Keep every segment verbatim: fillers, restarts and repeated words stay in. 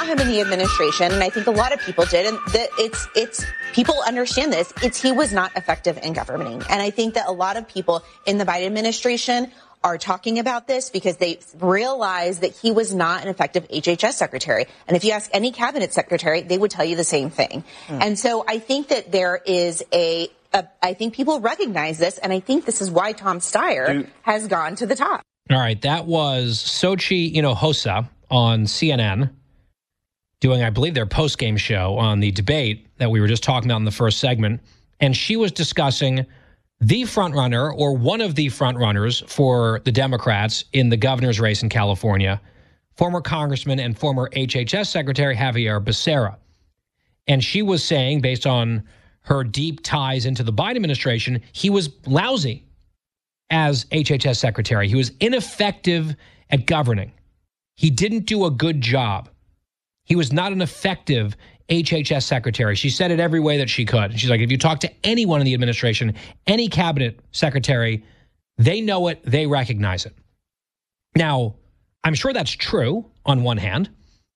him in the administration, and I think a lot of people did, and that it's it's people understand this. It's he was not effective in governing, and I think that a lot of people in the Biden administration are talking about this because they realize that he was not an effective H H S secretary. And if you ask any cabinet secretary, they would tell you the same thing. Mm. And so I think that there is a, a, I think people recognize this, and I think this is why Tom Steyer Dude. has gone to the top. All right, that was Sochi Hinojosa on C N N doing, I believe, their post-game show on the debate that we were just talking about in the first segment. And she was discussing the frontrunner, or one of the frontrunners for the Democrats in the governor's race in California, former Congressman and former H H S Secretary Xavier Becerra. And she was saying, based on her deep ties into the Biden administration, he was lousy as H H S Secretary. He was ineffective at governing. He didn't do a good job. He was not an effective H H S secretary. She said it every way that she could. She's like, if you talk to anyone in the administration, any cabinet secretary, they know it, they recognize it. Now, I'm sure that's true on one hand.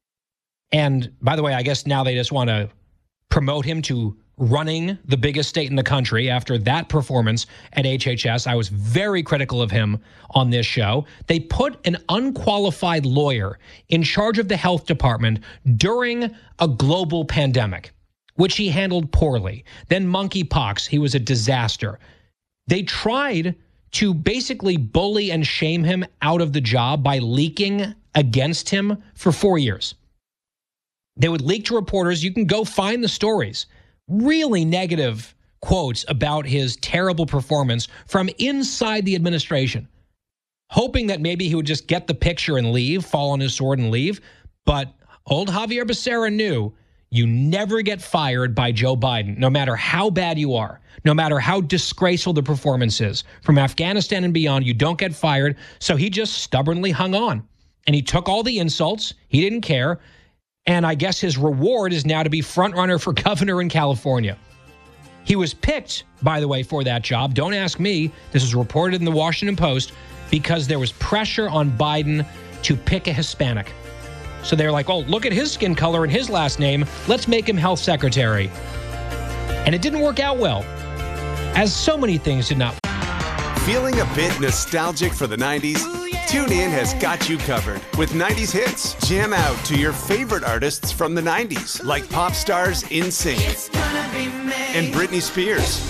And by the way, I guess now they just want to promote him to running the biggest state in the country after that performance at H H S. I was very critical of him on this show. They put an unqualified lawyer in charge of the health department during a global pandemic, which he handled poorly. Then monkeypox, he was a disaster. They tried to basically bully and shame him out of the job by leaking against him for four years. They would leak to reporters. You can go find the stories. Really negative quotes about his terrible performance from inside the administration, hoping that maybe he would just get the picture and leave, fall on his sword and leave. But old Xavier Becerra knew you never get fired by Joe Biden, no matter how bad you are, no matter how disgraceful the performance is. From Afghanistan and beyond, you don't get fired. So he just stubbornly hung on, and he took all the insults. He didn't care. And I guess his reward is now to be frontrunner for governor in California. He was picked, by the way, for that job. Don't ask me. This is reported in the Washington Post because there was pressure on Biden to pick a Hispanic. So they're like, oh, look at his skin color and his last name. Let's make him health secretary. And it didn't work out well, as so many things did not. Feeling a bit nostalgic for the nineties? TuneIn has got you covered with nineties hits. Jam out to your favorite artists from the nineties, like pop stars NSYNC and Britney Spears,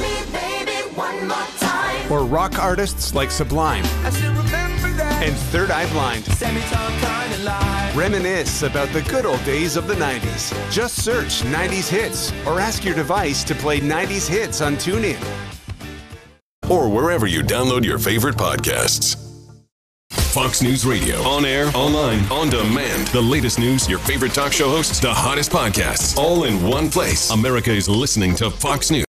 or rock artists like Sublime and Third Eye Blind. Reminisce about the good old days of the nineties. Just search nineties hits or ask your device to play nineties hits on TuneIn, or wherever you download your favorite podcasts. Fox News Radio. On air, online, on demand. The latest news, your favorite talk show hosts, the hottest podcasts, all in one place. America is listening to Fox News.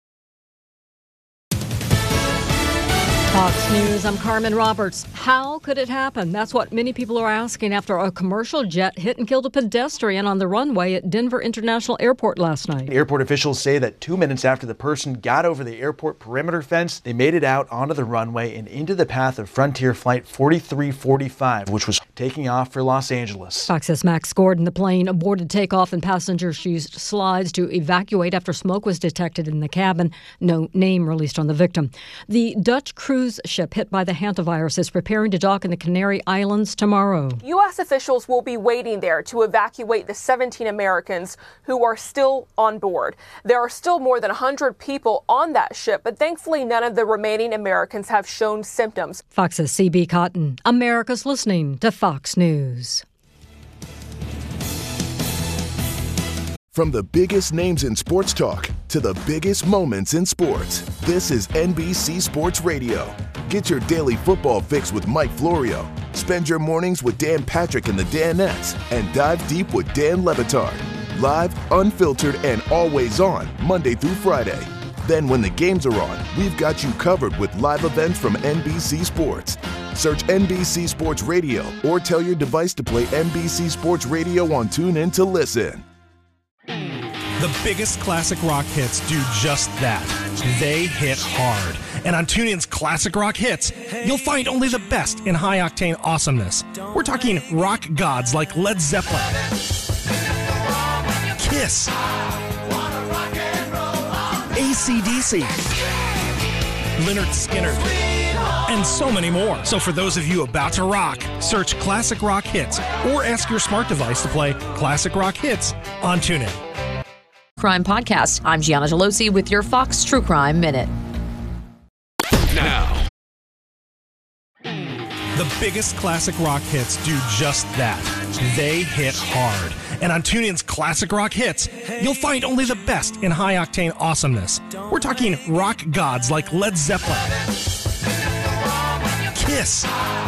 Fox News, I'm Carmen Roberts. How could it happen? That's what many people are asking after a commercial jet hit and killed a pedestrian on the runway at Denver International Airport last night. Airport officials say that two minutes after the person got over the airport perimeter fence, they made it out onto the runway and into the path of Frontier Flight forty-three forty-five, which was taking off for Los Angeles. Fox's Max Gordon, the plane aborted takeoff and passengers used slides to evacuate after smoke was detected in the cabin. No name released on the victim. The Dutch cruise ship hit by the hantavirus is preparing to dock in the Canary Islands tomorrow. U S officials will be waiting there to evacuate the seventeen Americans who are still on board. There are still more than one hundred people on that ship, but thankfully none of the remaining Americans have shown symptoms. Fox's C B Cotton. America's listening to Fox News. From the biggest names in sports talk to the biggest moments in sports, this is N B C Sports Radio. Get your daily football fix with Mike Florio. Spend your mornings with Dan Patrick and the Danettes, and dive deep with Dan Le Batard. Live, unfiltered, and always on, Monday through Friday. Then when the games are on, we've got you covered with live events from N B C Sports. Search N B C Sports Radio or tell your device to play N B C Sports Radio on TuneIn to listen. The biggest classic rock hits do just that. They hit hard. And on TuneIn's Classic Rock Hits, you'll find only the best in high-octane awesomeness. We're talking rock gods like Led Zeppelin, Kiss, A C D C, Lynyrd Skynyrd, and so many more. So for those of you about to rock, search Classic Rock Hits or ask your smart device to play Classic Rock Hits on TuneIn. Crime Podcast. I'm Gianna Gelosi with your Fox True Crime Minute. Now, the biggest classic rock hits do just that. They hit hard. And on TuneIn's Classic Rock Hits, you'll find only the best in high-octane awesomeness. We're talking rock gods like Led Zeppelin, Kiss,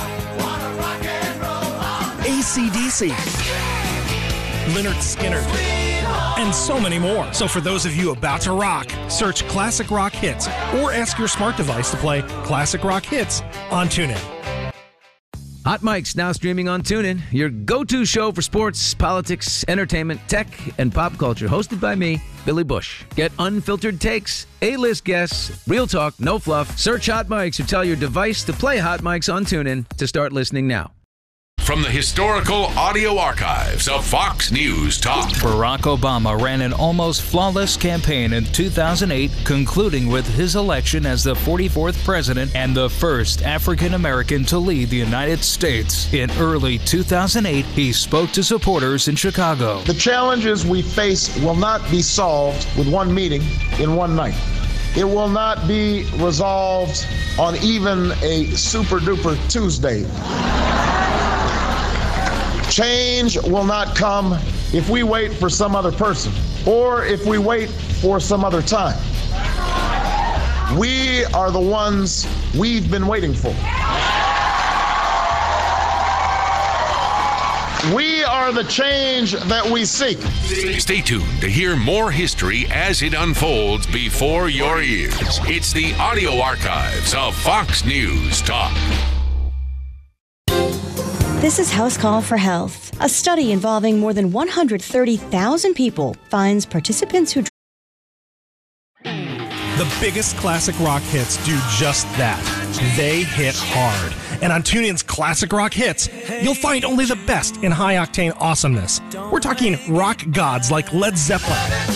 A C D C, Lynyrd Skynyrd, and so many more. So for those of you about to rock, search Classic Rock Hits or ask your smart device to play Classic Rock Hits on TuneIn. Hot Mic's now streaming on TuneIn, your go-to show for sports, politics, entertainment, tech, and pop culture, hosted by me, Billy Bush. Get unfiltered takes, A-list guests, real talk, no fluff. Search Hot Mics or tell your device to play Hot Mics on TuneIn to start listening now. from the historical audio archives of Fox News Talk. Barack Obama ran an almost flawless campaign in two thousand eight, concluding with his election as the forty-fourth president and the first African American to lead the United States. In early two thousand eight, he spoke to supporters in Chicago. The challenges we face will not be solved with one meeting in one night. It will not be resolved on even a super-duper Tuesday. Change will not come if we wait for some other person or if we wait for some other time. We are the ones we've been waiting for. We are the change that we seek. Stay tuned to hear more history as it unfolds before your ears. It's the audio archives of Fox News Talk. This is House Call for Health. A study involving more than one hundred thirty thousand people finds participants who... The biggest classic rock hits do just that. They hit hard. And on TuneIn's Classic Rock Hits, you'll find only the best in high-octane awesomeness. We're talking rock gods like Led Zeppelin,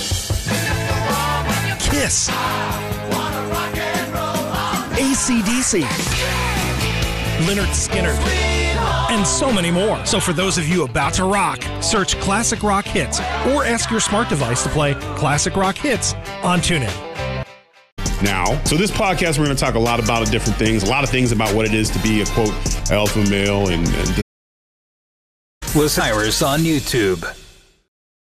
Kiss, A C D C, Lynyrd Skynyrd, and so many more. So for those of you about to rock, search Classic Rock Hits or ask your smart device to play Classic Rock Hits on TuneIn. Now, so this podcast, we're going to talk a lot about different things, a lot of things about what it is to be a, quote, alpha male. and, and Listen Iris on YouTube.